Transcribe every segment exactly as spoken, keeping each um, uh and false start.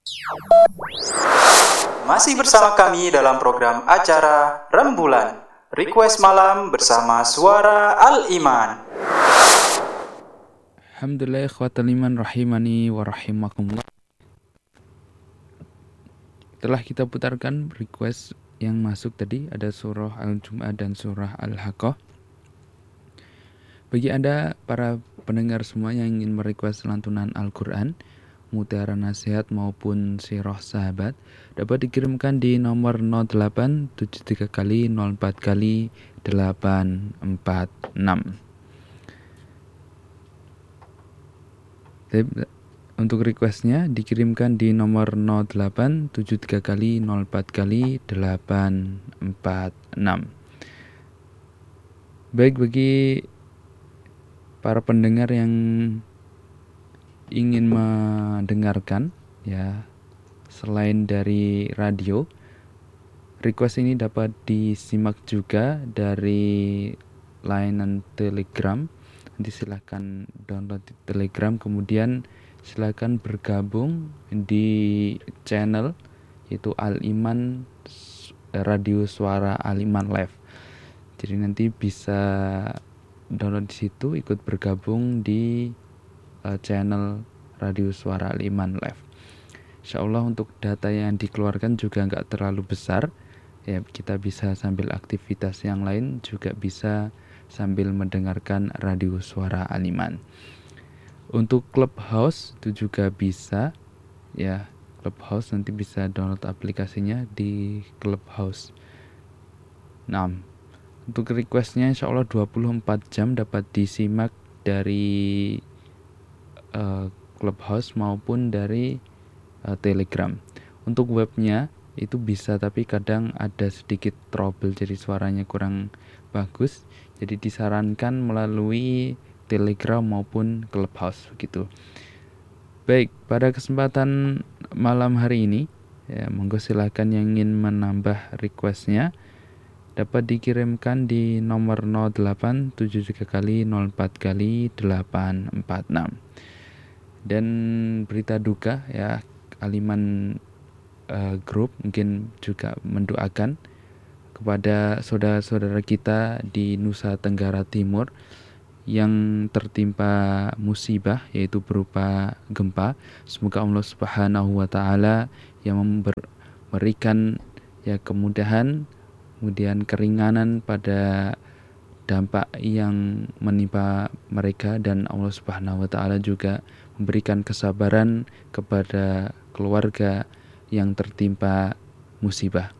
Masih bersama kami dalam program acara Rembulan Request Malam bersama Suara Al-Iman. Alhamdulillah ikhwatal iman rahimani wa rahimakumullah. Telah kita putarkan request yang masuk tadi, ada surah Al-Jum'ah dan surah Al-Haqqah. Bagi Anda para pendengar semua yang ingin merequest lantunan Al-Quran, mutiara nasihat maupun sirah sahabat, dapat dikirimkan di nomor nol delapan tujuh tiga kali nol empat kali delapan empat enam. Untuk requestnya dikirimkan di nomor nol delapan tujuh tiga kali nol empat kali delapan empat enam. Baik, bagi para pendengar yang ingin mendengarkan ya selain dari radio, request ini dapat disimak juga dari layanan Telegram. Nanti silahkan download di Telegram, kemudian silahkan bergabung di channel yaitu Al-Iman Radio Suara Al-Iman Live. Jadi nanti bisa download di situ, ikut bergabung di uh, channel Radio Suara Al-Iman Live. Insyaallah untuk data yang dikeluarkan juga nggak terlalu besar. Ya, kita bisa sambil aktivitas yang lain juga bisa sambil mendengarkan Radio Suara Al-Iman. Untuk Clubhouse itu juga bisa ya, Clubhouse nanti bisa download aplikasinya di Clubhouse. Nah, untuk requestnya insyaallah dua puluh empat jam dapat disimak dari uh, Clubhouse maupun dari uh, Telegram. Untuk webnya itu bisa, tapi kadang ada sedikit trouble, jadi suaranya kurang bagus. Jadi disarankan melalui Telegram maupun Clubhouse begitu. Baik, pada kesempatan malam hari ini ya, monggo silakan yang ingin menambah requestnya dapat dikirimkan di nomor nol delapan tujuh tiga kali nol empat kali delapan empat enam. Dan berita duka ya, Al-Iman uh, Group mungkin juga mendoakan kepada saudara-saudara kita di Nusa Tenggara Timur yang tertimpa musibah yaitu berupa gempa. Semoga Allah Subhanahu wa taala yang memberikan ya kemudahan, kemudian keringanan pada dampak yang menimpa mereka, dan Allah Subhanahu wa taala juga memberikan kesabaran kepada keluarga yang tertimpa musibah.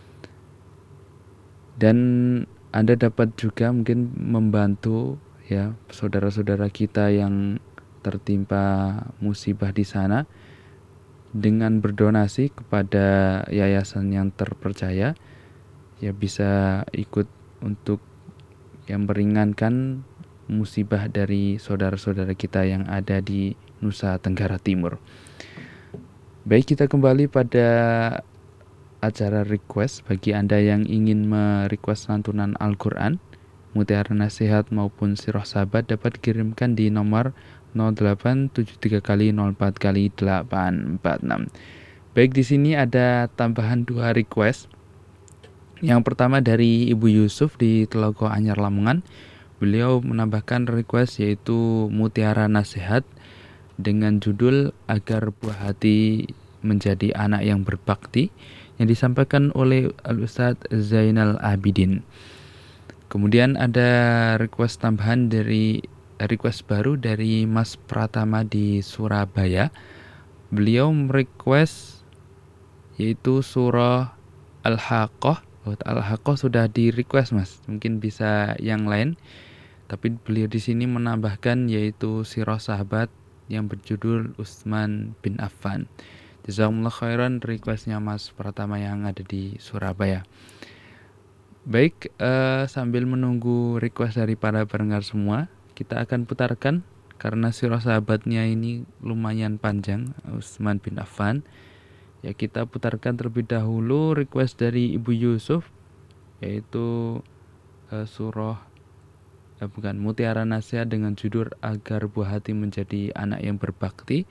Dan Anda dapat juga mungkin membantu ya saudara-saudara kita yang tertimpa musibah di sana dengan berdonasi kepada yayasan yang terpercaya. Ya bisa ikut untuk yang meringankan musibah dari saudara-saudara kita yang ada di Nusa Tenggara Timur. Baik, kita kembali pada acara request. Bagi Anda yang ingin merequest lantunan Al-Quran, mutiara nasihat maupun sirah sahabat, dapat kirimkan di nomor nol delapan tujuh tiga kali nol empat kali delapan empat enam. Baik, di sini ada tambahan dua request. Yang pertama dari Ibu Yusuf di Telaga Anyar Lamongan. Beliau menambahkan request yaitu mutiara nasihat dengan judul Agar Buah Hati Menjadi Anak yang Berbakti, yang disampaikan oleh Al-Ustadz Zainal Abidin. Kemudian ada request tambahan dari request baru dari Mas Pratama di Surabaya. Beliau merequest yaitu surah Al-Haqqah. Al-Haqqah sudah di request Mas, mungkin bisa yang lain. Tapi beliau di sini menambahkan yaitu sirah sahabat yang berjudul Utsman bin Affan. Jazakumullah khairan requestnya Mas Pratama yang ada di Surabaya. Baik, uh, sambil menunggu request dari para pendengar semua, kita akan putarkan karena sirah sahabatnya ini lumayan panjang, Utsman bin Affan. Ya, kita putarkan terlebih dahulu request dari Ibu Yusuf yaitu uh, surah eh, bukan mutiara nasihat dengan judul Agar Buah Hati Menjadi Anak yang Berbakti.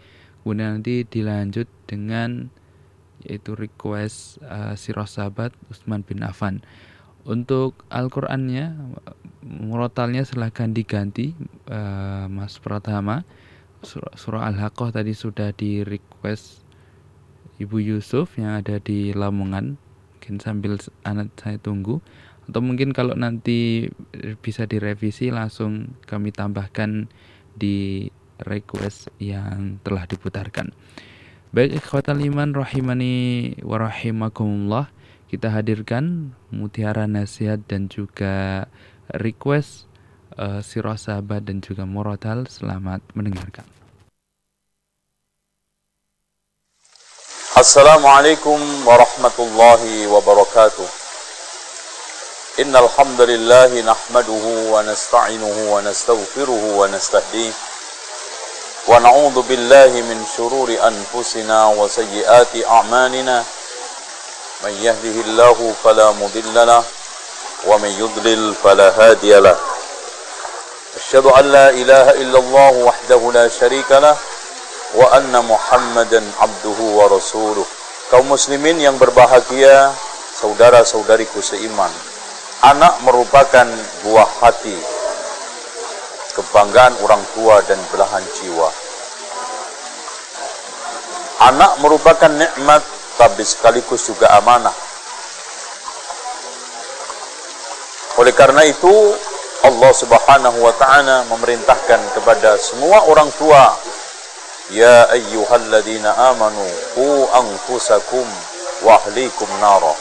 kemudian nanti dilanjut dengan yaitu request uh, Sirah Sahabat Utsman bin Affan. Untuk Al-Qur'annya, murotalnya silahkan diganti, uh, Mas Pratama. Surah, surah Al-Haqqah tadi sudah di request Ibu Yusuf yang ada di Lamongan. Mungkin sambil anak saya tunggu, atau mungkin kalau nanti bisa direvisi langsung kami tambahkan di request yang telah diputarkan. Baik ikhwatal iman rahimani wa rahimakumullah, kita hadirkan mutiara nasihat dan juga request uh, Sirah Sahabat dan juga murotal. Selamat mendengarkan. Assalamualaikum warahmatullahi wabarakatuh. Innal hamdalillah nahmaduhu wa nasta'inuhu wa nastaghfiruhu wa nastahdiih wa na'udzu billahi min shururi anfusina wa sayyiati a'malina. Man yahdihillahu fala mudilla lahu wa man yudlil fala hadiya lahu. Asyhadu an la ilaha illallah wahdahu la syarika lahu wa anna Muhammadan abduhu wa rasuluh. Kaum muslimin yang berbahagia, saudara-saudariku seiman, anak merupakan buah hati, kebanggaan orang tua dan belahan jiwa. Anak merupakan nikmat tapi sekaligus juga amanah. Oleh karena itu Allah Subhanahu wa taala memerintahkan kepada semua orang tua, ya ayyuhalladzina amanu qu anfusakum wa ahlikum nara.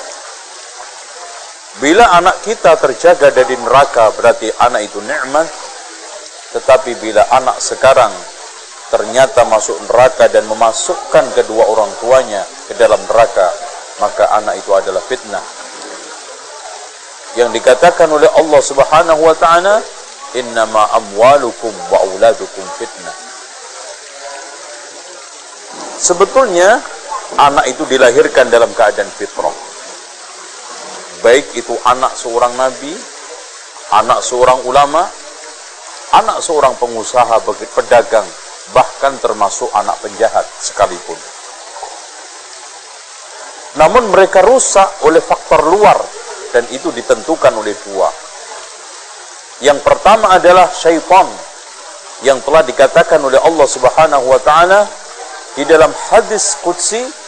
Bila anak kita terjaga dari neraka berarti anak itu nikmat. Tetapi bila anak sekarang ternyata masuk neraka dan memasukkan kedua orang tuanya ke dalam neraka, maka anak itu adalah fitnah. Yang dikatakan oleh Allah Subhanahu wa taala, innama amwalukum wa auladukum fitnah. Sebetulnya anak itu dilahirkan dalam keadaan fitrah. Baik itu anak seorang nabi, anak seorang ulama, anak seorang pengusaha, pedagang, bahkan termasuk anak penjahat sekalipun. Namun mereka rusak oleh faktor luar, dan itu ditentukan oleh dua. Yang pertama adalah syaitan, yang telah dikatakan oleh Allah Subhanahu wa taala di dalam hadis qudsi,